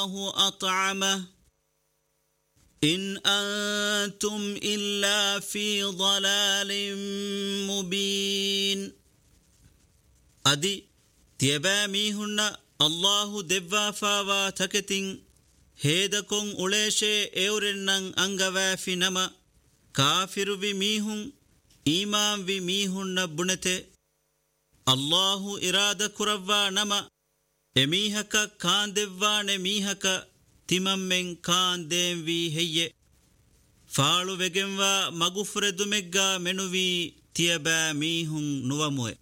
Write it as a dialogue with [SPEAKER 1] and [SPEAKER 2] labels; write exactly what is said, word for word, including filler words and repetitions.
[SPEAKER 1] أطعمه إن أنتم إلا في ضلال مبين أدي تيباميهن الله دبا فاوا تكتين هيدكم أوليشي اورنن أنغوا في نما كافر بميهن إيمان بميهن بنته الله إرادة كروا نما එමීහක කාන්දෙව්වානෙ මීහක තිමම්මෙන් කාන්දේම්වී හෙయ్యෙ ފާޅު ވެގެންވާ މަގުފުރެ ދުމެއްގައި މެނުވީ ތިޔބައި މީހުން ނުވަމުވެ